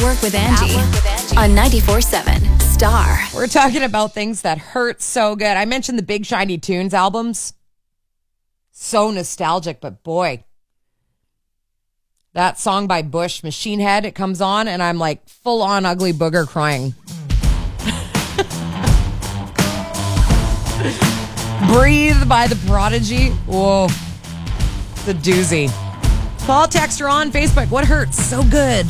Work with Angie on 94.7 Star. We're talking about things that hurt so good. I mentioned the Big Shiny Tunes albums. So nostalgic, but boy, that song by Bush, Machine Head, it comes on and I'm like full on ugly booger crying. Breathe by The Prodigy. Whoa, it's a doozy. Call, text, or on Facebook. What hurts so good?